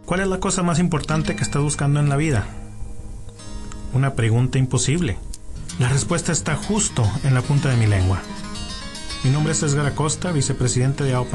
¿Cuál es la cosa más importante que estás buscando en la vida? Una pregunta imposible. La respuesta está justo en la punta de mi lengua. Mi nombre es Edgar Acosta, vicepresidente de